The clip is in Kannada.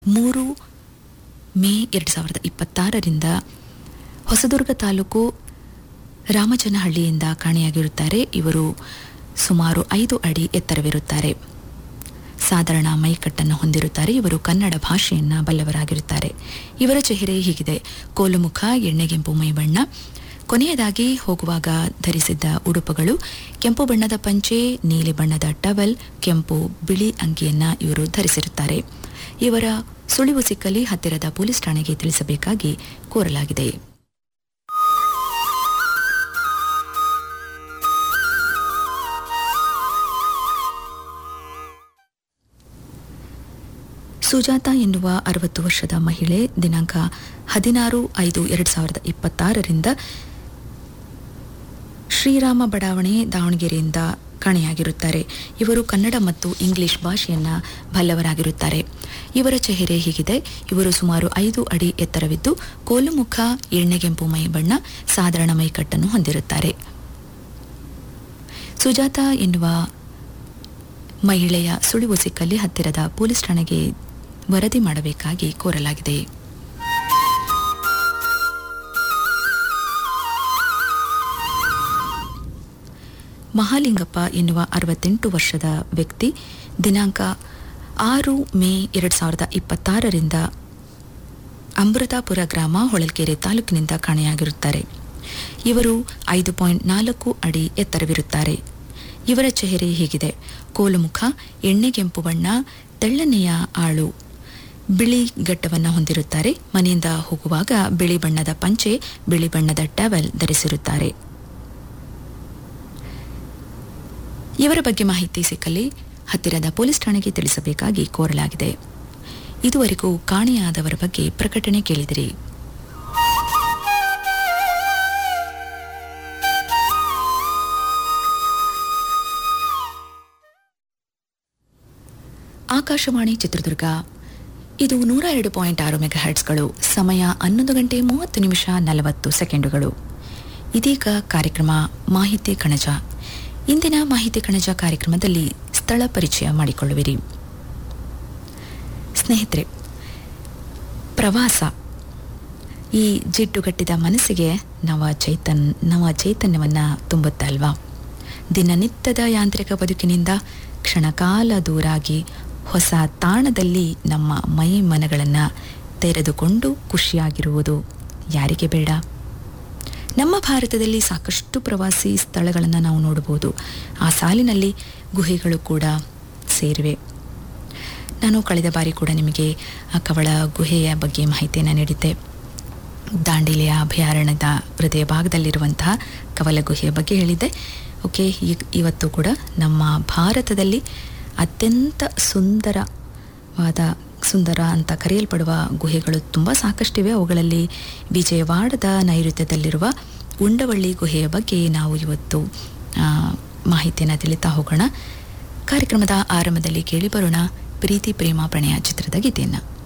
3 ಮೇ 2026ರಿಂದ ಹೊಸದುರ್ಗ ತಾಲೂಕು ರಾಮಚನಹಳ್ಳಿಯಿಂದ ಕಾಣೆಯಾಗಿರುತ್ತಾರೆ. ಇವರು ಸುಮಾರು 5 ಅಡಿ ಎತ್ತರವಿರುತ್ತಾರೆ. ಸಾಧಾರಣ ಮೈಕಟ್ಟನ್ನು ಹೊಂದಿರುತ್ತಾರೆ. ಇವರು ಕನ್ನಡ ಭಾಷೆಯನ್ನು ಬಲ್ಲವರಾಗಿರುತ್ತಾರೆ. ಇವರ ಚೆಹರೆ ಹೀಗಿದೆ: ಕೋಲುಮುಖ, ಎಣ್ಣೆಗೆಂಪು ಮೈಬಣ್ಣ. ಕೊನೆಯದಾಗಿ ಹೋಗುವಾಗ ಧರಿಸಿದ್ದ ಉಡುಪುಗಳು ಕೆಂಪು ಬಣ್ಣದ ಪಂಚೆ, ನೀಲಿ ಬಣ್ಣದ ಟವೆಲ್, ಕೆಂಪು ಬಿಳಿ ಅಂಗಿಯನ್ನು ಇವರು ಧರಿಸಿರುತ್ತಾರೆ. ಇವರ ಸುಳಿವು ಸಿಕ್ಕಲ್ಲಿ ಹತ್ತಿರದ ಪೊಲೀಸ್ ಠಾಣೆಗೆ ತಿಳಿಸಬೇಕಾಗಿ ಕೋರಲಾಗಿದೆ. ಸುಜಾತ ಎನ್ನುವ 60 ವರ್ಷದ ಮಹಿಳೆ ದಿನಾಂಕ 16/5/2026ರಿಂದ ಶ್ರೀರಾಮ ಬಡಾವಣೆ, ದಾವಣಗೆರೆಯಿಂದ ಕಾಣೆಯಾಗಿರುತ್ತಾರೆ. ಇವರು ಕನ್ನಡ ಮತ್ತು ಇಂಗ್ಲಿಷ್ ಭಾಷೆಯನ್ನು ಬಲ್ಲವರಾಗಿರುತ್ತಾರೆ. ಇವರ ಚೆಹರೆ ಹೀಗಿದೆ: ಇವರು ಸುಮಾರು 5 ಅಡಿ ಎತ್ತರವಿದ್ದು ಕೋಲುಮುಖ, ಎಣ್ಣೆಗೆಂಪು ಮೈಬಣ್ಣ, ಸಾಧಾರಣ ಮೈಕಟ್ಟನ್ನು ಹೊಂದಿರುತ್ತಾರೆ. ಸುಜಾತ ಎನ್ನುವ ಮಹಿಳೆಯ ಸುಳಿವು ಸಿಕ್ಕಲ್ಲಿ ಹತ್ತಿರದ ಪೊಲೀಸ್ ಠಾಣೆಗೆ ವರದಿ ಮಾಡಬೇಕಾಗಿ ಕೋರಲಾಗಿದೆ. ಮಹಾಲಿಂಗಪ್ಪ ಎನ್ನುವ 68 ವರ್ಷದ ವ್ಯಕ್ತಿ ದಿನಾಂಕ 6 ಮೇ 2026ರಿಂದ ಅಮೃತಾಪುರ ಗ್ರಾಮ, ಹೊಳಲ್ಕೆರೆ ತಾಲೂಕಿನಿಂದ ಕಾಣೆಯಾಗಿರುತ್ತಾರೆ. ಇವರು 5.4 ಅಡಿ ಎತ್ತರವಿರುತ್ತಾರೆ. ಇವರ ಚೆಹರೆ ಹೀಗಿದೆ: ಕೋಲುಮುಖ, ಎಣ್ಣೆಗೆಂಪು ಬಣ್ಣ, ತೆಳ್ಳನೆಯ ಆಳು, ಬಿಳಿ ಗಡ್ಡವನ್ನು ಹೊಂದಿರುತ್ತಾರೆ. ಮನೆಯಿಂದ ಹೋಗುವಾಗ ಬಿಳಿ ಬಣ್ಣದ ಪಂಚೆ, ಬಿಳಿ ಬಣ್ಣದ ಟವೆಲ್ ಧರಿಸಿರುತ್ತಾರೆ. ಇವರ ಬಗ್ಗೆ ಮಾಹಿತಿ ಸಿಕ್ಕಲ್ಲಿ ಹತ್ತಿರದ ಪೊಲೀಸ್ ಠಾಣೆಗೆ ತಿಳಿಸಬೇಕಾಗಿ ಕೋರಲಾಗಿದೆ. ಇದುವರೆಗೂ ಕಾಣೆಯಾದವರ ಬಗ್ಗೆ ಪ್ರಕಟಣೆ ಕೇಳಿದಿರಿ. ಆಕಾಶವಾಣಿ ಚಿತ್ರದುರ್ಗ, ಇದು 102.6 ಮೆಗಾಹರ್ಟ್ಸ್ಗಳು. ಸಮಯ 11:30 ಇದೀಗ ಕಾರ್ಯಕ್ರಮ ಮಾಹಿತಿ ಕಣಜ. ಇಂದಿನ ಮಾಹಿತಿ ಕಣಜ ಕಾರ್ಯಕ್ರಮದಲ್ಲಿ ಸ್ಥಳ ಪರಿಚಯ ಮಾಡಿಕೊಳ್ಳುವಿರಿ. ಸ್ನೇಹಿತರೆ, ಪ್ರವಾಸ ಈ ಜಿಡ್ಡುಗಟ್ಟಿದ ಮನಸ್ಸಿಗೆ ನವ ಚೈತನ್ಯವನ್ನು ತುಂಬುತ್ತಲ್ವಾ? ದಿನನಿತ್ಯದ ಯಾಂತ್ರಿಕ ಬದುಕಿನಿಂದ ಕ್ಷಣಕಾಲ ದೂರಾಗಿ ಹೊಸ ತಾಣದಲ್ಲಿ ನಮ್ಮ ಮೈ ಮನಗಳನ್ನು ತೆರೆದುಕೊಂಡು ಖುಷಿಯಾಗಿರುವುದು ಯಾರಿಗೆ ಬೇಡ? ನಮ್ಮ ಭಾರತದಲ್ಲಿ ಸಾಕಷ್ಟು ಪ್ರವಾಸಿ ಸ್ಥಳಗಳನ್ನು ನಾವು ನೋಡಬಹುದು. ಆ ಸಾಲಿನಲ್ಲಿ ಗುಹೆಗಳು ಕೂಡ ಸೇರಿವೆ. ನಾನು ಕಳೆದ ಬಾರಿ ಕೂಡ ನಿಮಗೆ ಕವಳ ಗುಹೆಯ ಬಗ್ಗೆ ಮಾಹಿತಿಯನ್ನು ನೀಡಿದ್ದೆ. ದಾಂಡೇಲಿಯ ಅಭಯಾರಣ್ಯದ ಹೃದಯ ಭಾಗದಲ್ಲಿರುವಂತಹ ಕವಲ ಗುಹೆಯ ಬಗ್ಗೆ ಹೇಳಿದ್ದೆ. ಓಕೆ, ಇವತ್ತು ಕೂಡ ನಮ್ಮ ಭಾರತದಲ್ಲಿ ಅತ್ಯಂತ ಸುಂದರ ಅಂತ ಕರೆಯಲ್ಪಡುವ ಗುಹೆಗಳು ತುಂಬ ಸಾಕಷ್ಟಿವೆ. ಅವುಗಳಲ್ಲಿ ವಿಜಯವಾಡದ ನೈಋತ್ಯದಲ್ಲಿರುವ ಉಂಡವಳ್ಳಿ ಗುಹೆಯ ಬಗ್ಗೆ ನಾವು ಇವತ್ತು ಮಾಹಿತಿಯನ್ನು ತಿಳಿತಾ ಹೋಗೋಣ. ಕಾರ್ಯಕ್ರಮದ ಆರಂಭದಲ್ಲಿ ಕೇಳಿ ಬರೋಣ ಪ್ರೀತಿ ಪ್ರೇಮ ಪ್ರಣಯ ಚಿತ್ರದ ಗೀತೆಯನ್ನು.